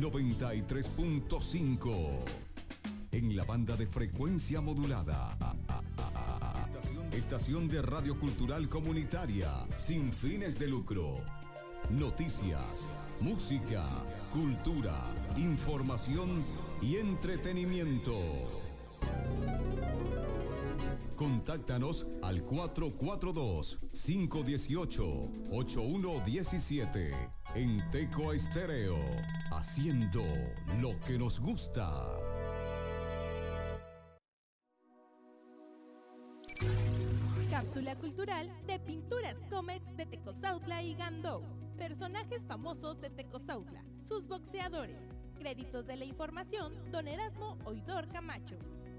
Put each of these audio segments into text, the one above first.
93.5. En la banda de frecuencia modulada. Estación de radio cultural comunitaria, sin fines de lucro. Noticias, música, cultura, información y entretenimiento. Contáctanos al 442-518-8117 en Teco Estéreo, haciendo lo que nos gusta. Cápsula cultural de Pinturas Comex de Tecozautla y Gandó. Personajes famosos de Tecozautla, sus boxeadores. Créditos de la información, Don Erasmo Oidor Camacho.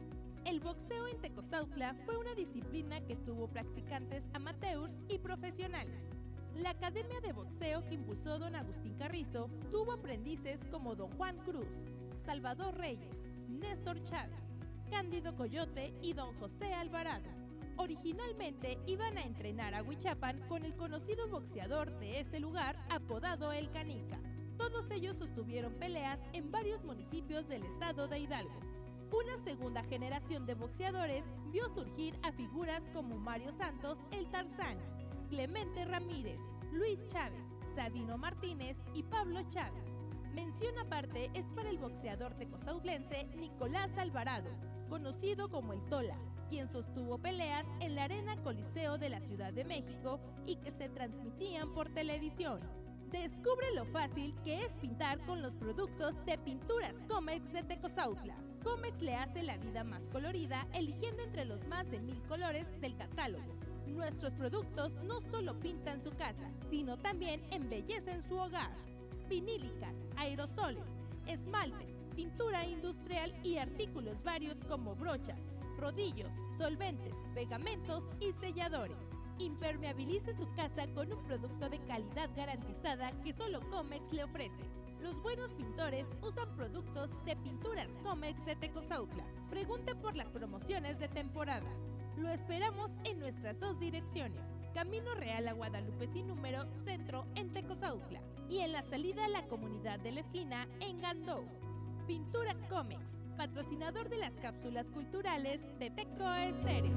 El boxeo en Tecozautla fue una disciplina que tuvo practicantes amateurs y profesionales. La academia de boxeo que impulsó don Agustín Carrizo tuvo aprendices como don Juan Cruz, Salvador Reyes, Néstor Chávez, Cándido Coyote y don José Alvarado. Originalmente iban a entrenar a Huichapan con el conocido boxeador de ese lugar apodado El Canica. Todos ellos sostuvieron peleas en varios municipios del estado de Hidalgo. Una segunda generación de boxeadores vio surgir a figuras como Mario Santos, el Tarzán, Clemente Ramírez, Luis Chávez, Sabino Martínez y Pablo Chávez. Mención aparte es para el boxeador tecozautlense Nicolás Alvarado, conocido como el Tola, quien sostuvo peleas en la Arena Coliseo de la Ciudad de México y que se transmitían por televisión. Descubre lo fácil que es pintar con los productos de Pinturas Comex de Tecozautla. Comex le hace la vida más colorida eligiendo entre los más de 1000 colores del catálogo. Nuestros productos no solo pintan su casa, sino también embellecen su hogar. Vinílicas, aerosoles, esmaltes, pintura industrial y artículos varios como brochas, rodillos, solventes, pegamentos y selladores. Impermeabilice su casa con un producto de calidad garantizada que solo Comex le ofrece. Los buenos pintores usan productos de Pinturas Comex de Tecozautla. Pregunte por las promociones de temporada. Lo esperamos en nuestras dos direcciones. Camino Real a Guadalupe sin número, centro en Tecozautla. Y en la salida a la comunidad de la esquina en Gandó. Pinturas Comex, patrocinador de las cápsulas culturales de Teco Estéreo.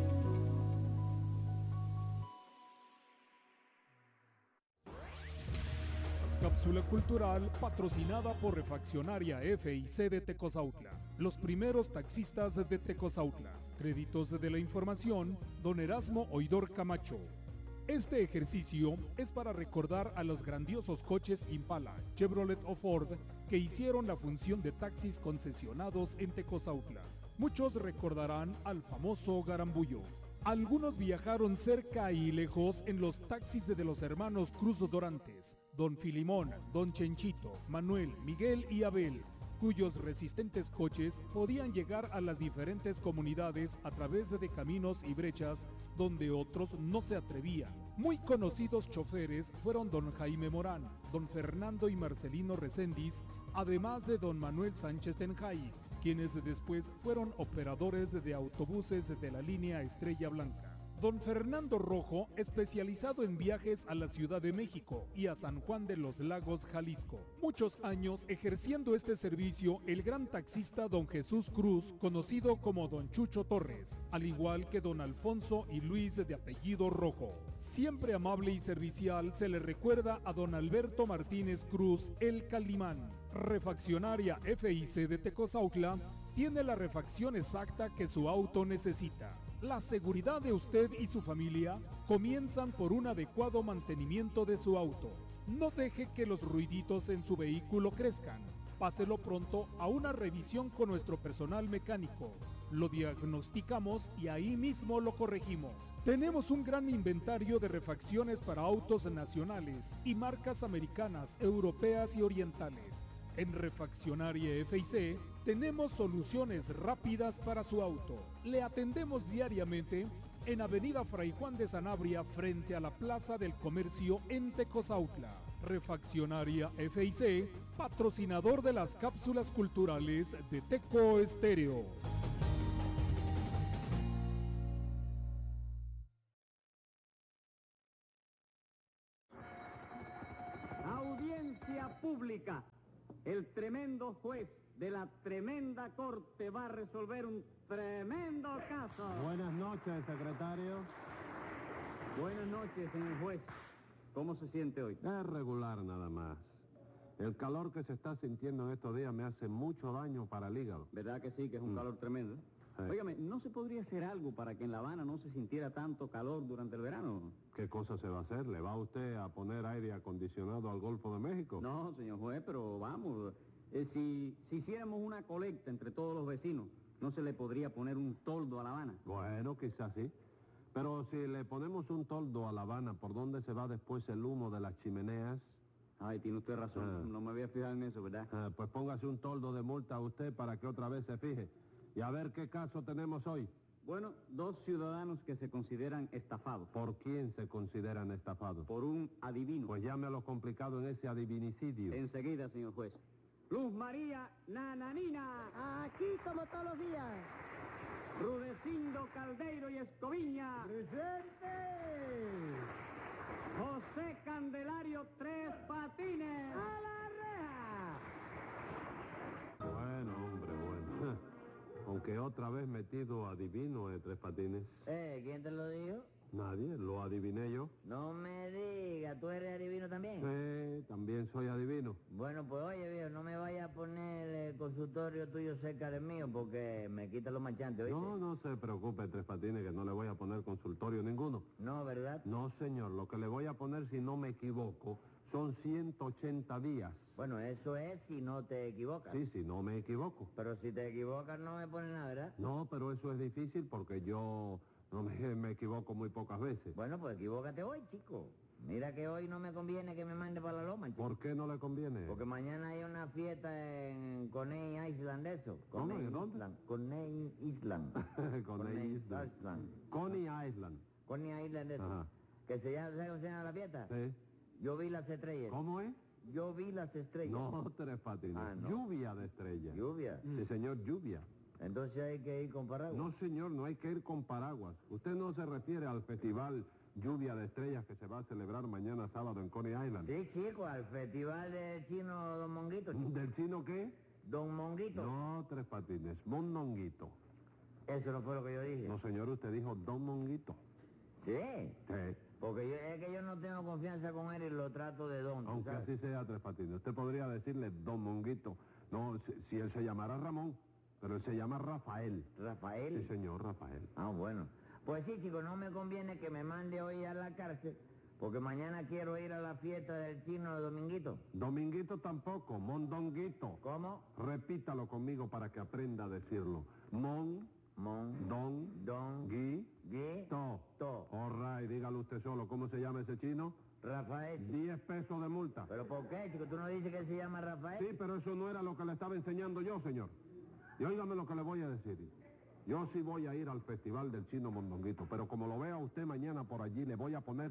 Cápsula cultural patrocinada por Refaccionaria FIC de Tecozautla. Los primeros taxistas de Tecozautla. Créditos de la información, don Erasmo Oidor Camacho. Este ejercicio es para recordar a los grandiosos coches Impala, Chevrolet o Ford que hicieron la función de taxis concesionados en Tecozautla. Muchos recordarán al famoso Garambullo. Algunos viajaron cerca y lejos en los taxis de los hermanos Cruz Dorantes, don Filimón, don Chenchito, Manuel, Miguel y Abel, cuyos resistentes coches podían llegar a las diferentes comunidades a través de caminos y brechas donde otros no se atrevían. Muy conocidos choferes fueron don Jaime Morán, don Fernando y Marcelino Reséndiz, además de don Manuel Sánchez Tenjay, quienes después fueron operadores de autobuses de la línea Estrella Blanca. Don Fernando Rojo, especializado en viajes a la Ciudad de México y a San Juan de los Lagos, Jalisco. Muchos años ejerciendo este servicio el gran taxista don Jesús Cruz, conocido como don Chucho Torres, al igual que don Alfonso y Luis de apellido Rojo. Siempre amable y servicial se le recuerda a don Alberto Martínez Cruz, el Calimán. Refaccionaria FIC de Tecozautla tiene la refacción exacta que su auto necesita. La seguridad de usted y su familia comienzan por un adecuado mantenimiento de su auto. No deje que los ruiditos en su vehículo crezcan. Páselo pronto a una revisión con nuestro personal mecánico. Lo diagnosticamos y ahí mismo lo corregimos. Tenemos un gran inventario de refacciones para autos nacionales y marcas americanas, europeas y orientales. En Refaccionaria FIC tenemos soluciones rápidas para su auto. Le atendemos diariamente en Avenida Fray Juan de Sanabria frente a la Plaza del Comercio en Tecozautla. Refaccionaria FIC, patrocinador de las cápsulas culturales de Teco Estéreo. Audiencia pública. El tremendo juez de la tremenda corte va a resolver un tremendo caso. Buenas noches, secretario. Buenas noches, señor juez. ¿Cómo se siente hoy? Es regular nada más. El calor que se está sintiendo en estos días me hace mucho daño para el hígado. ¿Verdad que sí, que es un calor tremendo? Sí. Óigame, ¿no se podría hacer algo para que en La Habana no se sintiera tanto calor durante el verano? ¿Qué cosa se va a hacer? ¿Le va usted a poner aire acondicionado al Golfo de México? No, señor juez, pero vamos, si hiciéramos una colecta entre todos los vecinos, ¿no se le podría poner un toldo a La Habana? Bueno, quizás sí. Pero si le ponemos un toldo a La Habana, ¿por dónde se va después el humo de las chimeneas? Ay, tiene usted razón, no me había fijado en eso, ¿verdad? Pues póngase un toldo de multa a usted para que otra vez se fije. Y a ver qué caso tenemos hoy. Bueno, 2 ciudadanos que se consideran estafados. ¿Por quién se consideran estafados? Por un adivino. Pues llame a lo complicado en ese adivinicidio. Enseguida, señor juez. Luz María Nananina. Aquí como todos los días. Rudecindo Caldeiro y Escoviña. ¡Presente! José Candelario Tres Patines. ¡A la reja! Bueno, hombre, bueno. Aunque otra vez metido adivino de Tres Patines. ¿Quién te lo dijo? Nadie, lo adiviné yo. No me digas, ¿tú eres adivino también? Sí, también soy adivino. Bueno, pues oye, viejo, no me vayas a poner el consultorio tuyo cerca del mío porque me quita los machantes, ¿oíste? No se preocupe, Tres Patines, que no le voy a poner consultorio ninguno. No, ¿verdad? No, señor, lo que le voy a poner, si no me equivoco, son 180 días. Bueno, eso es si no te equivocas. Sí, si no me equivoco. Pero si te equivocas no me pones nada, ¿verdad? No, pero eso es difícil porque yo no me equivoco muy pocas veces. Bueno, pues equivócate hoy, chico. Mira que hoy no me conviene que me mande para la loma, chico. ¿Por qué no le conviene? Porque mañana hay una fiesta en Coney Island, eso. ¿Cómo? ¿En dónde? Island. Coney Island. Coney Island. Coney Island. Coney Island, eso. Ajá. Que se llama, ¿sabes cómo se llama la fiesta? Sí. Yo vi las estrellas. ¿Cómo es? Yo vi las estrellas. No, Tres Patines. Ah, no. Lluvia de estrellas. ¿Lluvia? Sí, señor, lluvia. Entonces hay que ir con paraguas. No, señor, no hay que ir con paraguas. Usted no se refiere al festival Lluvia de Estrellas que se va a celebrar mañana sábado en Coney Island. Sí, chico, al festival del chino Don Monguito, chico. ¿Del chino qué? Don Monguito. No, Tres Patines, Mondonguito. Eso no fue lo que yo dije. No, señor, usted dijo Don Monguito. Sí. Sí. Porque es que yo no tengo confianza con él y lo trato de don, ¿tú Aunque sabes? así sea, Tres Patines. Usted podría decirle Don Monguito. No, si él se llamara Ramón, pero él se llama Rafael. ¿Rafael? Sí, señor, Rafael. Ah, bueno. Pues sí, chico, no me conviene que me mande hoy a la cárcel, porque mañana quiero ir a la fiesta del chino de Dominguito. Dominguito tampoco, Mondonguito. ¿Cómo? Repítalo conmigo para que aprenda a decirlo. Mon, Mon, don, gui, to. All right, dígalo usted solo. ¿Cómo se llama ese chino? Rafael. 10 pesos de multa. ¿Pero por qué, chico? ¿Tú no dices que él se llama Rafael? Sí, pero eso no era lo que le estaba enseñando yo, señor. Y óigame lo que le voy a decir. Yo sí voy a ir al festival del chino Mondonguito, pero como lo vea usted mañana por allí, le voy a poner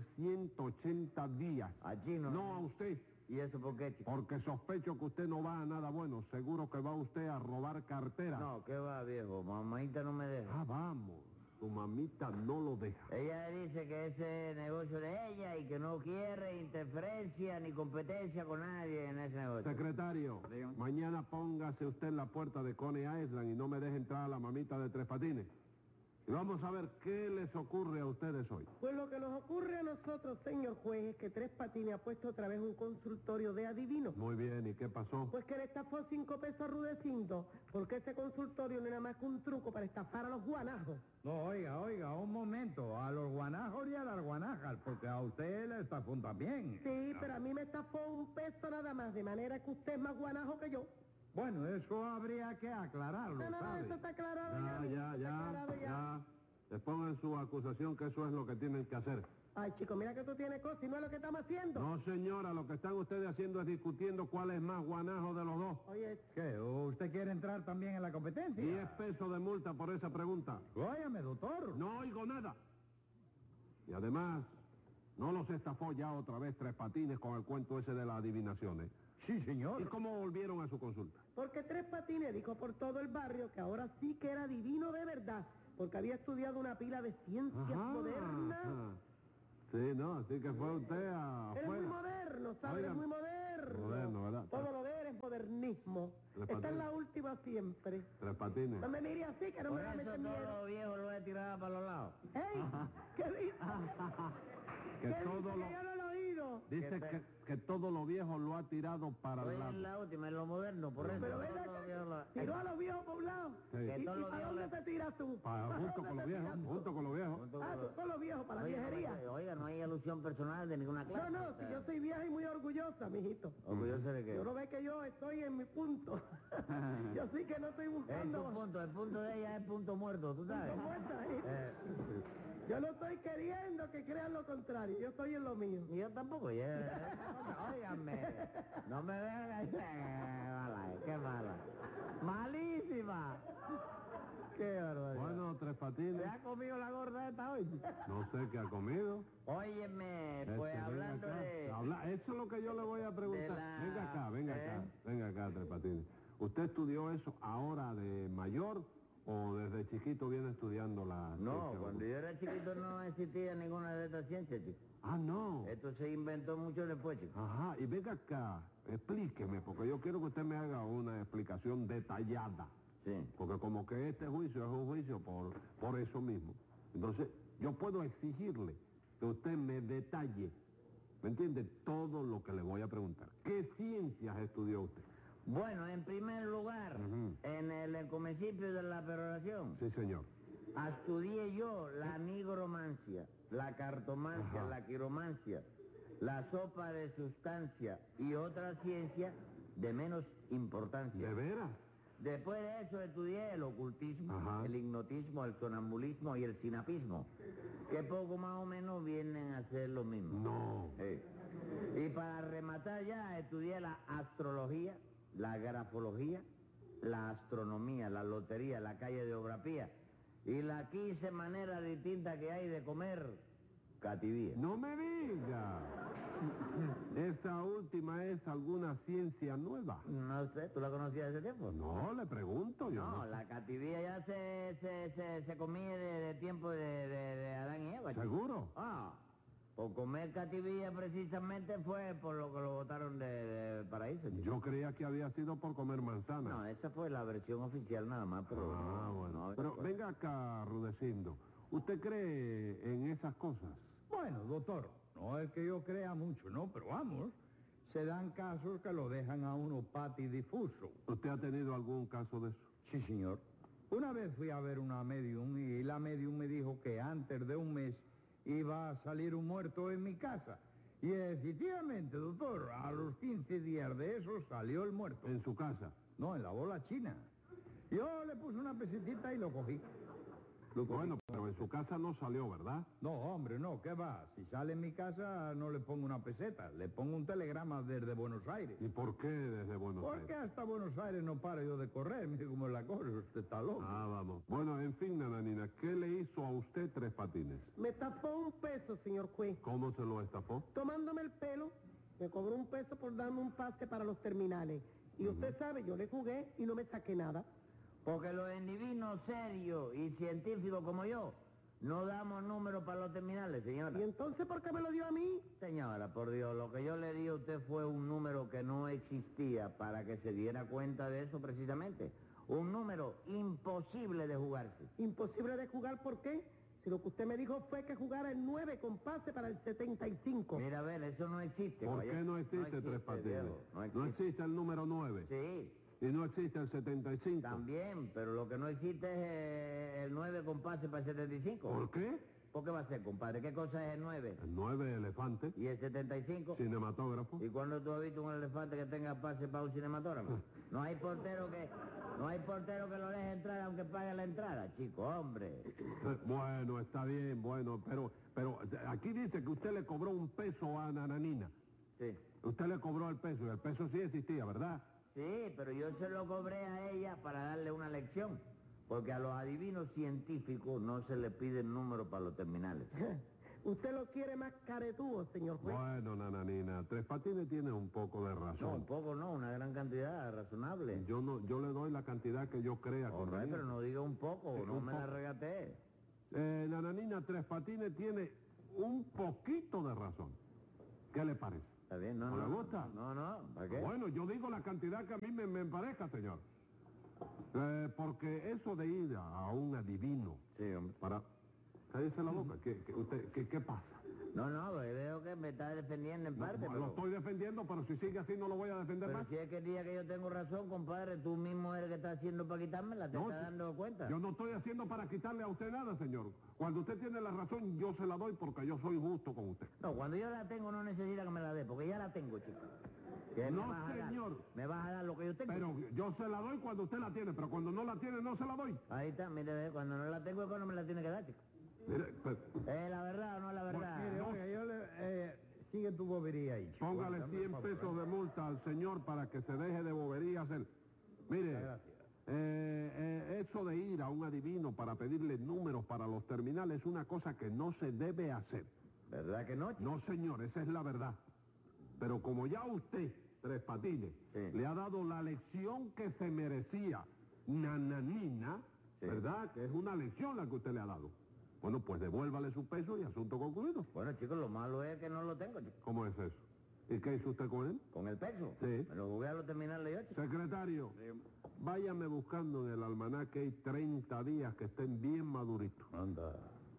180 días. ¿A chino? No a usted. ¿Y eso por qué, chico? Porque sospecho que usted no va a nada bueno. Seguro que va usted a robar cartera. No, ¿qué va, viejo? Mamita no me deja. Ah, vamos. Su mamita no lo deja. Ella dice que ese es negocio de ella y que no quiere interferencia ni competencia con nadie en ese negocio. Secretario, Dígame. mañana póngase usted en la puerta de Coney Island y no me deje entrar a la mamita de Tres Patines. Y vamos a ver qué les ocurre a ustedes hoy. Pues lo que nos ocurre a nosotros, señor juez, es que Tres Patines ha puesto otra vez un consultorio de adivinos. Muy bien, ¿y qué pasó? Pues que le estafó 5 pesos a Rudecindo, porque ese consultorio no era más que un truco para estafar a los guanajos. No, oiga, un momento. A los guanajos y a las guanajas, porque a usted le estafó también. Sí, pero a mí me estafó 1 peso nada más, de manera que usted es más guanajo que yo. Bueno, eso habría que aclararlo, No, ¿sabe? eso está aclarado ya. Está aclarado Ya. Despongan su acusación que eso es lo que tienen que hacer. Ay, chico, mira que tú tienes cosas y no es lo que estamos haciendo. No, señora, lo que están ustedes haciendo es discutiendo cuál es más guanajo de los dos. Oye, ¿Qué? ¿Usted quiere entrar también en la competencia? 10 pesos de multa por esa pregunta. Óyame, doctor. No oigo nada. Y además, no los estafó ya otra vez Tres Patines con el cuento ese de las adivinaciones. Sí, señor. ¿Y cómo volvieron a su consulta? porque Tres Patines dijo por todo el barrio que ahora sí que era divino de verdad, porque había estudiado una pila de ciencias modernas. Ajá. Sí, no, así que fue usted Eres muy afuera. moderno, ¿sabes? Oiga, Eres muy moderno. moderno, ¿verdad? Todo lo de eres moderno. modernismo. Tres Esta es Patines. la última siempre. Tres Patines. No me mire así, que no Por me va a eso meter todos miedo. los viejos lo he tirado para los lados. ¡Ey! ¿Qué dice? Que ¿Qué todo dice? lo... Que yo no lo he oído. Dice que todo lo viejo lo ha tirado para Estoy el en lado. la última, en lo moderno, por eso. Pero todos ven los acá, viejos lo- tiró a los viejos poblados. Sí. ¿Y, Que todos y los para viejos dónde le- te tiras tú? Junto ¿Para con dónde los te viejos, tiras tú? junto con los viejos. Ah, tú con los viejos, para la viejería. Oiga, no hay alusión personal de ninguna No, clase. no, o si sea, yo soy vieja y muy orgullosa, mijito. ¿orgulloso de qué? Yo no ve que yo estoy en mi punto. Yo sí que no estoy Es tu buscando... punto, el punto de ella es punto muerto, ¿tú sabes? punto muerto ahí. Yo no estoy queriendo que crean lo contrario, yo estoy en lo mío. Y yo tampoco, óigame, no me vean, qué mala, malísima, qué barbaridad. Bueno, Tres Patines, ¿Se ha comido la gorda esta hoy? no sé qué ha comido. Óyeme, pues Venga hablando acá. de... Eso es lo que yo le voy a preguntar. de la- Venga acá, Tres Patines. ¿Usted estudió eso ahora de mayor o desde chiquito viene estudiando la No, ciencia? cuando yo era chiquito no existía ninguna de estas ciencias, chico. Ah, no. Esto se inventó mucho después, chico. Ajá, y venga acá, explíqueme, porque yo quiero que usted me haga una explicación detallada. Sí. Porque como que este juicio es un juicio por eso mismo. Entonces, yo puedo exigirle que usted me detalle, ¿me entiende? Todo lo que le voy a preguntar. ¿Qué ciencias estudió usted? Bueno, en primer lugar, Ujú. en el comecipio de la peroración, Sí, señor. estudié yo la nigromancia, la cartomancia, Ajá. la quiromancia, la sopa de sustancia y otras ciencias de menos importancia. ¿De veras? Después de eso estudié el ocultismo, Ajá. el hipnotismo, el sonambulismo y el sinapismo, que poco más o menos vienen a ser lo mismo. No. Sí. Y para rematar ya estudié la astrología, la grafología, la astronomía, la lotería, la calle de Obrapía y las 15 maneras distintas que hay de comer cativía. No me diga. ¿Esa última es alguna ciencia nueva? No sé, ¿tú la conocías hace tiempo? No, le pregunto yo. No, la cativía ya se comía de tiempo de Adán y Eva. chico. ¿Seguro? Ah, por comer cativía precisamente fue por lo que lo botaron del paraíso, chico. Yo creía que había sido por comer manzana. No, esa fue la versión oficial nada más, pero... Ah, bueno. no, Pero fue- venga acá, Rudecindo. ¿Usted cree en esas cosas? Bueno, doctor, no es que yo crea mucho, ¿no? Pero vamos, se dan casos que lo dejan a uno patidifuso. ¿Usted ha tenido algún caso de eso? Sí, señor. Una vez fui a ver una medium y la medium me dijo que antes de un mes iba a salir un muerto en mi casa. Y efectivamente, doctor, a los 15 días de eso salió el muerto. ¿En su casa? No, en la bola china. Yo le puse una pesetita y lo cogí. Bueno, pero en su casa no salió, ¿verdad? No, hombre, no, ¿qué va? Si sale en mi casa no le pongo una peseta, le pongo un telegrama desde Buenos Aires. ¿Y por qué desde Buenos Porque Aires? hasta Buenos Aires no paro yo de correr, mire cómo es la cosa, usted está loco. Ah, vamos. Bueno, en fin, nananina, ¿qué le hizo a usted Tres Patines? Me tapó un peso, señor juez. ¿Cómo se lo estafó? Tomándome el pelo, me cobró un peso por darme un pase para los terminales. Y usted sabe, yo le jugué y no me saqué nada. Porque los individuos serios y científicos como yo no damos números para los terminales, señora. ¿Y entonces por qué me lo dio a mí? Señora, por Dios, lo que yo le di a usted fue un número que no existía para que se diera cuenta de eso precisamente. Un número imposible de jugarse. Imposible de jugar, ¿por qué? Si lo que usted me dijo fue que jugara el 9 con pase para el 75. Mira, a ver, eso no existe. ¿Por caballero. qué no existe Tres Patines? viejo, no No existe. existe el número 9. Sí, Y no existe el 75. también, pero lo que no existe es el 9 con pase para el 75. ¿Por qué? ¿Por qué va a ser, compadre? ¿Qué cosa es el 9? El 9 elefante, ¿Y el 75? cinematógrafo. ¿Y cuándo tú has visto un elefante que tenga pase para un cinematógrafo? No hay portero que lo deje entrar aunque pague la entrada, chico, hombre. Bueno, está bien, bueno, pero aquí dice que usted le cobró un peso a Nananina. Sí. Usted le cobró el peso, y el peso sí existía, ¿verdad? Sí, pero yo se lo cobré a ella para darle una lección. Porque a los adivinos científicos no se le piden números para los terminales. Usted lo quiere más caretudo, señor juez. Bueno, Nananina, Tres Patines tiene un poco de No, un razón. poco no, una gran cantidad, razonable. Yo le doy la cantidad que yo crea All right, conveniente. pero no diga un poco, Sí, no un me la poco. regatee. Nananina, Tres Patines tiene un poquito de razón. ¿Qué le parece? está bien, no, ¿No no. le gusta? No, ¿para qué? Bueno, yo digo la cantidad que a mí me parezca, señor. Porque eso de ir a un adivino Sí, hombre. para... Cállese la boca. ¿Qué pasa? No, veo que me está defendiendo en parte, Lo pero... estoy defendiendo, pero si sigue así no lo voy a defender Pero más. si es que el día que yo tengo razón, compadre, tú mismo eres el que está haciendo para quitármela, ¿te No, estás dando cuenta? Yo no estoy haciendo para quitarle a usted nada, señor. Cuando usted tiene la razón, yo se la doy porque yo soy justo con usted. No, cuando yo la tengo no necesita que me la dé, porque ya la tengo, chico. ¿Qué No, me vas a dar? señor. Me vas a dar lo que yo tengo. Pero yo se la doy cuando usted la tiene, pero cuando no la tiene, no se la doy. Ahí está, mire, ve, cuando no la tengo es cuando me la tiene que dar, chico. Mire, pues, ¿La verdad o no es la verdad? Mire, no. oiga, yo le... sigue tu bobería ahí, chico. póngale Dame 100 el favor, pesos de multa al señor para que se deje de boberías. Mire, Gracias. eso de ir a un adivino para pedirle números para los terminales es una cosa que no se debe hacer. ¿Verdad que no, chico? No, señor, esa es la verdad. Pero como ya usted, Tres Patines, Sí. le ha dado la lección que se merecía, nananina, Sí. ¿verdad? Que es una lección la que usted le ha dado. Bueno, pues devuélvale su peso y asunto concluido. Bueno, chicos, lo malo es que no lo tengo, chico. ¿Cómo es eso? ¿Y qué hizo usted con él? ¿Con el peso? Sí. Me lo jugué a lo terminarle yo, chico. Secretario, váyame buscando en el almanaque hay 30 días que estén bien maduritos. Anda.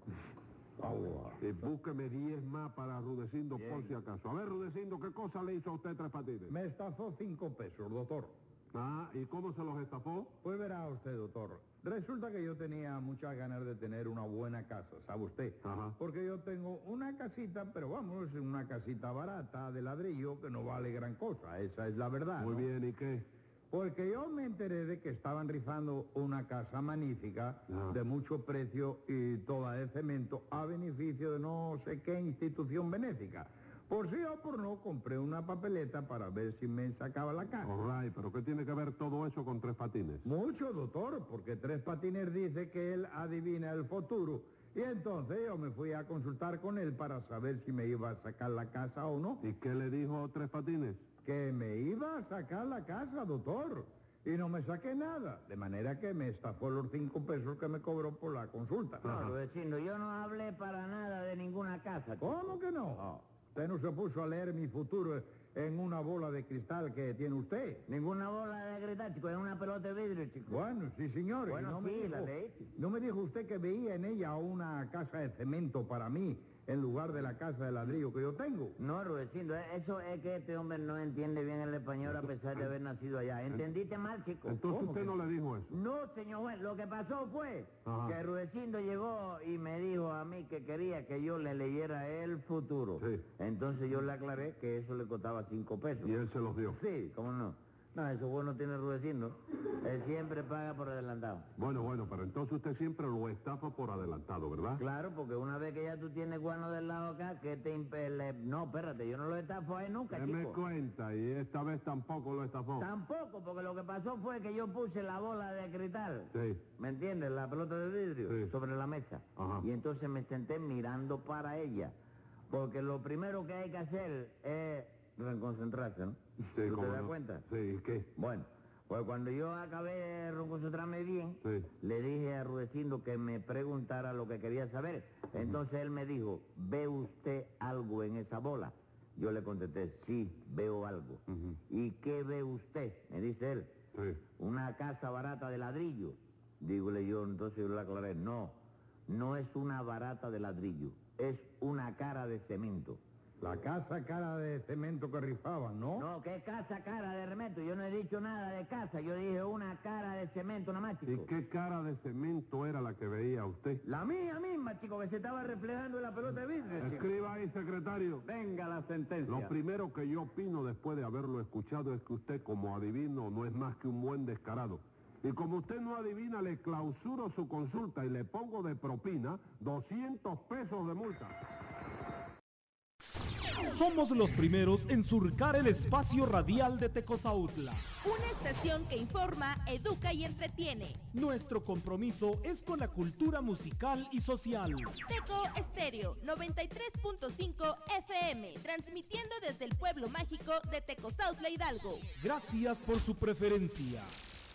Y búsqueme 10 más para Rudecindo Bien. por si acaso. A ver, Rudecindo, ¿qué cosa le hizo a usted Tres Patines? Me estafó 5 pesos, doctor. Ah, ¿y cómo se los estafó? Pues verá usted, doctor. Resulta que yo tenía muchas ganas de tener una buena casa, ¿sabe usted? Ajá. Porque yo tengo una casita, pero vamos, una casita barata de ladrillo que no vale gran cosa, esa es la verdad. Muy ¿no? bien, ¿y qué? Porque yo me enteré de que estaban rifando una casa magnífica, Ah. de mucho precio y toda de cemento, a beneficio de no sé qué institución benéfica. Por sí o por no, compré una papeleta para ver si me sacaba la casa. All right, pero ¿qué tiene que ver todo eso con Tres Patines? Mucho, doctor, porque Tres Patines dice que él adivina el futuro. Y entonces yo me fui a consultar con él para saber si me iba a sacar la casa o no. ¿Y qué le dijo Tres Patines? Que me iba a sacar la casa, doctor. Y no me saqué nada. De manera que me estafó los 5 pesos que me cobró por la consulta. No, vecino, yo no hablé para nada de ninguna casa, chico. ¿Cómo que no? Usted no se puso a leer mi futuro en una bola de cristal que tiene usted. Ninguna bola de gritar, chico, es una pelota de vidrio, chico. Bueno, sí, señor. y Bueno, no me sí, la dijo- leí. ¿No me dijo usted que veía en ella una casa de cemento para mí en lugar de la casa de ladrillo que yo tengo? No, Rudecindo, eso es que este hombre no entiende bien el español a pesar de haber nacido allá. ¿Entendiste mal, chico? Entonces ¿Cómo usted que no le dijo eso. No, señor juez, lo que pasó fue Ajá. que Rudecindo llegó y me dijo a mí que quería que yo le leyera el futuro. Sí. Entonces yo le aclaré que eso le costaba 5 pesos. Y él se los dio. Sí, ¿cómo no? No, eso bueno tiene Rudecindo. Él siempre paga por adelantado. Bueno, pero entonces usted siempre lo estafa por adelantado, ¿verdad? Claro, porque una vez que ya tú tienes guano del lado acá, que te impele... No, espérate, yo no lo estafo ahí nunca, Deme chico. cuenta, y esta vez tampoco lo estafó. Tampoco, porque lo que pasó fue que yo puse la bola de cristal, Sí. ¿me entiendes? La pelota de vidrio, Sí. sobre la mesa. Ajá. Y entonces me senté mirando para ella. Porque lo primero que hay que hacer es reconcentrarse, ¿no? Sí, ¿Tú cómo te das no. cuenta? Sí, ¿y qué? Bueno, pues cuando yo acabé de reconcentrarme bien, Sí. le dije a Rudecindo que me preguntara lo que quería saber. Entonces él me dijo, ¿ve usted algo en esa bola? Yo le contesté, sí, veo algo. Ujú. ¿Y qué ve usted? Me dice él, Sí. una casa barata de ladrillo. Dígole yo, entonces yo le aclaré, no es una barata de ladrillo, es una cara de cemento. La casa cara de cemento que rifaban, ¿no? No, ¿qué casa cara de cemento? Yo no he dicho nada de casa, yo dije una cara de cemento nada más, ¿Y chico. qué cara de cemento era la que veía usted? La mía misma, chico, que se estaba reflejando en la pelota de vidrio, chico. Escriba ahí, secretario. Venga la sentencia. Lo primero que yo opino después de haberlo escuchado es que usted como adivino no es más que un buen descarado. Y como usted no adivina, le clausuro su consulta y le pongo de propina 200 pesos de multa. Somos los primeros en surcar el espacio radial de Tecozautla. Una estación que informa, educa y entretiene. Nuestro compromiso es con la cultura musical y social. Teco Estéreo 93.5 FM, transmitiendo desde el pueblo mágico de Tecozautla, Hidalgo. Gracias por su preferencia.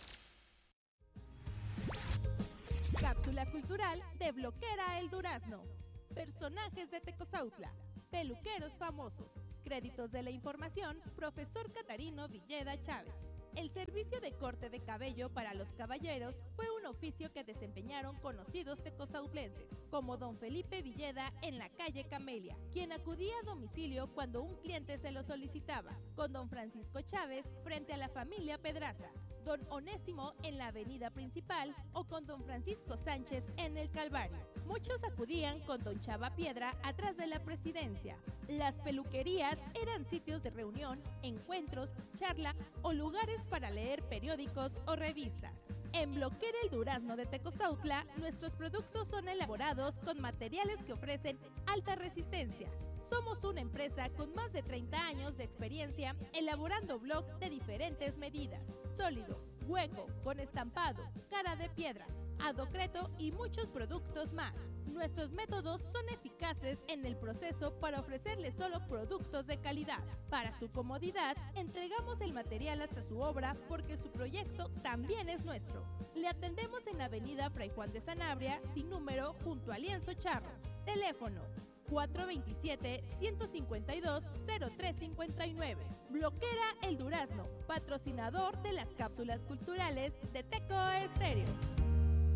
Cápsula cultural de Bloquera el Durazno. Personajes de Tecozautla. Peluqueros famosos. Créditos de la información, profesor Catarino Villeda Chávez. El servicio de corte de cabello para los caballeros fue un oficio que desempeñaron conocidos tecozautlenses, como don Felipe Villeda en la calle Camelia, quien acudía a domicilio cuando un cliente se lo solicitaba, con don Francisco Chávez frente a la familia Pedraza, don Onésimo en la avenida principal o con don Francisco Sánchez en el Calvario. Muchos acudían con don Chava Piedra atrás de la presidencia. Las peluquerías eran sitios de reunión, encuentros, charla o lugares para leer periódicos o revistas. En Bloquera El Durazno de Tecozautla, nuestros productos son elaborados con materiales que ofrecen alta resistencia. Somos una empresa con más de 30 años de experiencia elaborando bloc de diferentes medidas: sólido, hueco, con estampado, cara de piedra, adocreto y muchos productos más. Nuestros métodos son eficaces en el proceso para ofrecerles solo productos de calidad. Para su comodidad, entregamos el material hasta su obra porque su proyecto también es nuestro. Le atendemos en Avenida Fray Juan de Sanabria, sin número, junto a Lienzo Charro. Teléfono 427-152-0359. Bloquera El Durazno, patrocinador de las cápsulas culturales de Teco Estéreo.